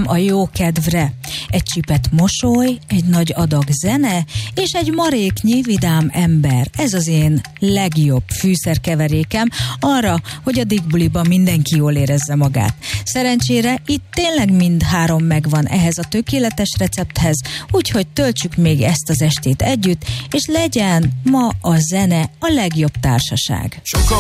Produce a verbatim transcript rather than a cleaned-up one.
a jó kedvre. Egy csipet mosoly, egy nagy adag zene, és egy maréknyi vidám ember. Ez az én legjobb fűszerkeverékem arra, hogy a Diggbuliban mindenki jól érezze magát. Szerencsére itt tényleg mind három megvan ehhez a tökéletes recepthez, úgyhogy töltsük még ezt az estét együtt, és legyen ma a zene a legjobb társaság.